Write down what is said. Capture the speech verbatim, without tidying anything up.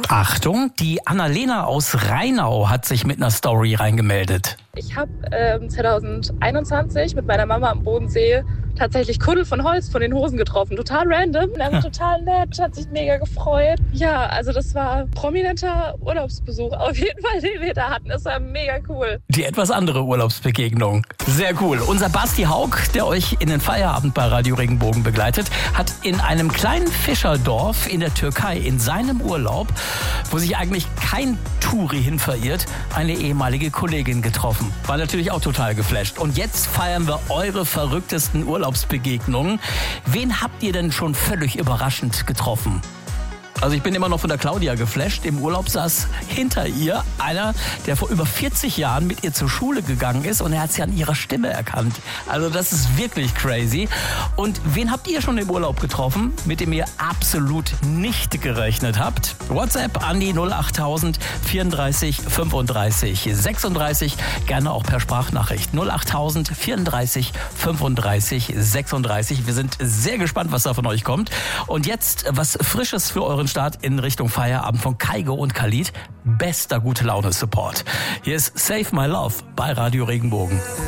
Achtung, die Annalena aus Rheinau hat sich mit einer Story reingemeldet. Ich habe ähm, zwanzig einundzwanzig mit meiner Mama am Bodensee tatsächlich Kuddel von Holst von den Hosen getroffen. Total random, aber total nett, hat sich mega gefreut. Ja, also das war prominenter Urlaubsbesuch auf jeden Fall, den wir da hatten. Das war mega cool. Die etwas andere Urlaubsbegegnung. Sehr cool. Unser Basti Haug, der euch in den Feierabend bei Radio Regenbogen begleitet, hat in einem kleinen Fischerdorf in der Türkei in seinem Urlaub, wo sich eigentlich kein Touri hin verirrt, eine ehemalige Kollegin getroffen. War natürlich auch total geflasht. Und jetzt feiern wir eure verrücktesten Urlaubsbegegnungen. Wen habt ihr denn schon völlig überraschend getroffen? Also ich bin immer noch von der Claudia geflasht. Im Urlaub saß hinter ihr einer, der vor über vierzig Jahren mit ihr zur Schule gegangen ist und er hat sie an ihrer Stimme erkannt. Also das ist wirklich crazy. Und wen habt ihr schon im Urlaub getroffen, mit dem ihr absolut nicht gerechnet habt? WhatsApp an die null acht tausend vierunddreißig fünfunddreißig sechsunddreißig. Gerne auch per Sprachnachricht. null acht tausend vierunddreißig fünfunddreißig sechsunddreißig. Wir sind sehr gespannt, was da von euch kommt. Und jetzt was Frisches für euren Start in Richtung Feierabend von Kaigo und Khalid. Bester Gute-Laune-Support. Hier ist Save My Love bei Radio Regenbogen.